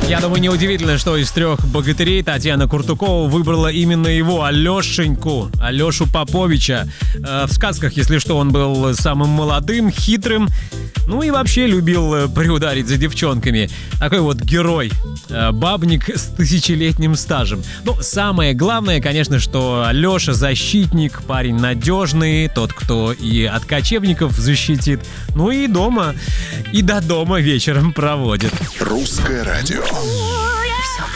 Я думаю, неудивительно, что из трех богатырей Татьяна Куртукова выбрала именно его, Алешеньку, Алешу Поповича. В сказках, если что, он был самым молодым, хитрым, ну и вообще любил приударить за девчонками. Такой вот герой, бабник с тысячелетним стажем. Но самое главное, конечно, что Алеша защитник, парень надежный, тот, кто и от кочевников защитит, ну и дома, и до дома вечером проводит. Русское радио.